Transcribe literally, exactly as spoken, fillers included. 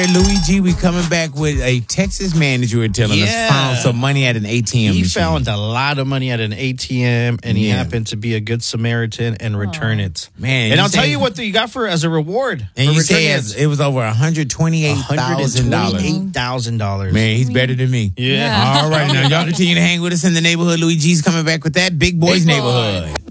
Luigi, we coming back with a Texas man that you were telling Yeah. us found some money at an A T M He machine. found a lot of money at an A T M, and he Yeah. happened to be a good Samaritan and return it. Man, and you I'll tell say- you what you got for as a reward. And for you say returning it's- it was over one hundred twenty-eight thousand dollars. eight thousand dollars. Man, he's better than me. Yeah. All right, now y'all continue to hang with us in the neighborhood. Luigi's coming back with that Big Boys Big Boy. Neighborhood.